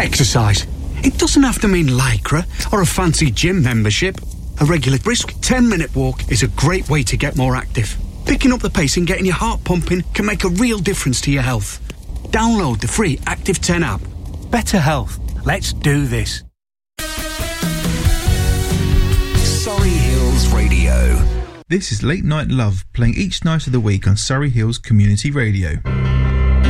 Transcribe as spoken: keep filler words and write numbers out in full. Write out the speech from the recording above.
Exercise. It doesn't have to mean Lycra or a fancy gym membership. A regular brisk ten-minute walk is a great way to get more active. Picking up the pace and getting your heart pumping can make a real difference to your health. Download the free Active ten app. Better health. Let's do this. Surrey Hills Radio. This is Late Night Love, playing each night of the week on Surrey Hills Community Radio.